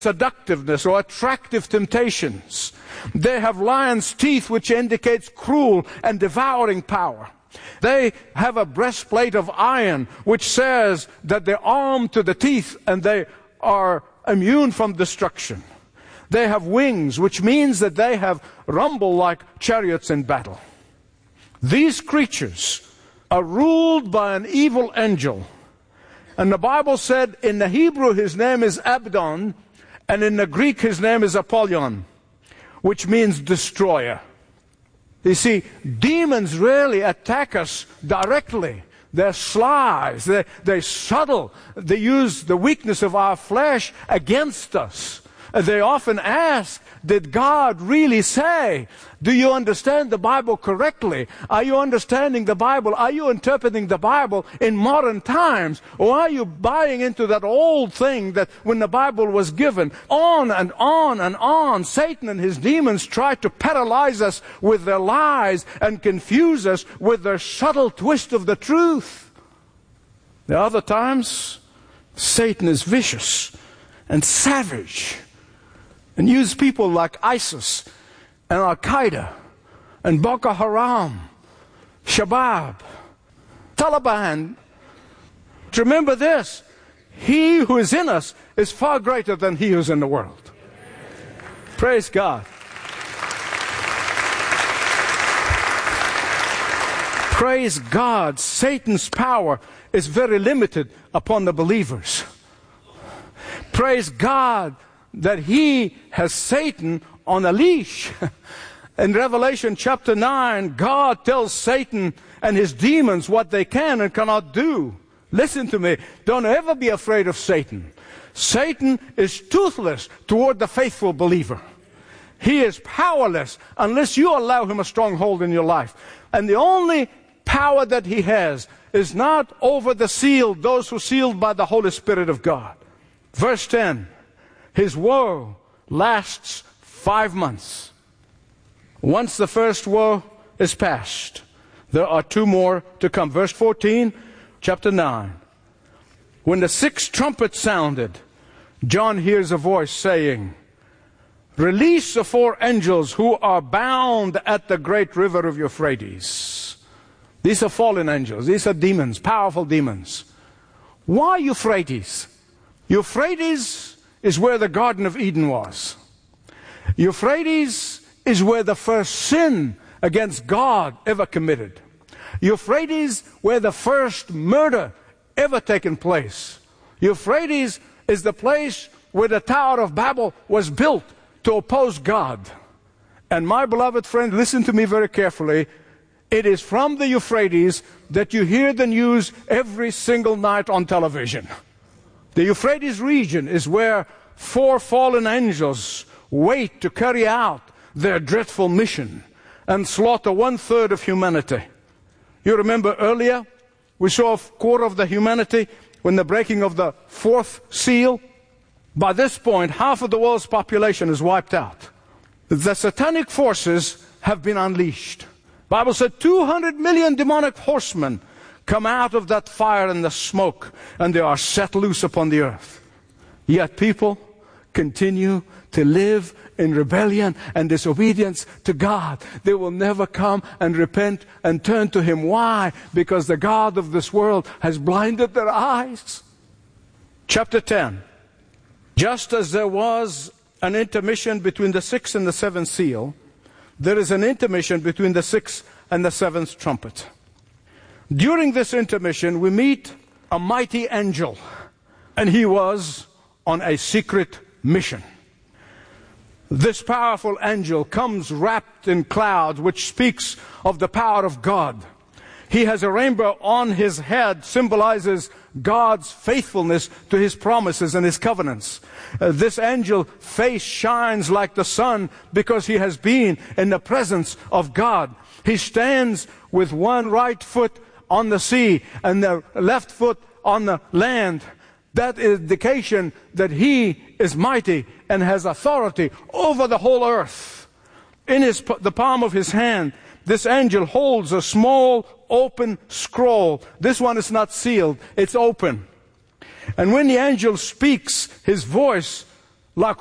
seductiveness or attractive temptations. They have lion's teeth, which indicates cruel and devouring power. They have a breastplate of iron, which says that they're armed to the teeth and they are immune from destruction. They have wings, which means that they have rumble like chariots in battle. These creatures are ruled by an evil angel. And the Bible said in the Hebrew his name is Abaddon, and in the Greek his name is Apollyon, which means destroyer. You see, demons rarely attack us directly. They're sly, they're subtle. They use the weakness of our flesh against us. They often ask, did God really say? Do you understand the Bible correctly? Are you understanding the Bible? Are you interpreting the Bible in modern times? Or are you buying into that old thing that when the Bible was given? On and on and on, Satan and his demons try to paralyze us with their lies and confuse us with their subtle twist of the truth. There are other times Satan is vicious and savage, and use people like ISIS and Al-Qaeda and Boko Haram, Shabab, Taliban. Remember this, he who is in us is far greater than he who is in the world. Praise God. Praise God. Satan's power is very limited upon the believers. Praise God that he has Satan on a leash. In Revelation chapter 9, God tells Satan and his demons what they can and cannot do. Listen to me. Don't ever be afraid of Satan. Satan is toothless toward the faithful believer. He is powerless unless you allow him a stronghold in your life. And the only power that he has is not over the sealed, those who are sealed by the Holy Spirit of God. Verse 10. His woe lasts 5 months. Once the first woe is past, there are 2 more to come. Verse 14, chapter 9. When the 6th trumpet sounded, John hears a voice saying, release the 4 angels who are bound at the great river of Euphrates. These are fallen angels. These are demons, powerful demons. Why Euphrates? Euphrates is where the Garden of Eden was. Euphrates is where the first sin against God ever committed. Euphrates, where the first murder ever taken place. Euphrates is the place where the Tower of Babel was built to oppose God. And my beloved friend, listen to me very carefully. It is from the Euphrates that you hear the news every single night on television. The Euphrates region is where 4 fallen angels wait to carry out their dreadful mission and slaughter 1/3 of humanity. You remember earlier, we saw 1/4 of the humanity when the breaking of the 4th seal. By this point, half of the world's population is wiped out. The satanic forces have been unleashed. The Bible said 200 million demonic horsemen come out of that fire and the smoke, and they are set loose upon the earth. Yet people continue to live in rebellion and disobedience to God. They will never come and repent and turn to Him. Why? Because the God of this world has blinded their eyes. Chapter 10. Just as there was an intermission between the 6th and the 7th seal, there is an intermission between the 6th and the 7th trumpet. During this intermission, we meet a mighty angel, and he was on a secret mission. This powerful angel comes wrapped in clouds, which speaks of the power of God. He has a rainbow on his head, symbolizes God's faithfulness to His promises and His covenants. This angel face shines like the sun because he has been in the presence of God. He stands with one right foot on the sea and the left foot on the land. That is indication that he is mighty and has authority over the whole earth. In the palm of his hand, this angel holds a small open scroll. This one is not sealed, it's open. And when the angel speaks, his voice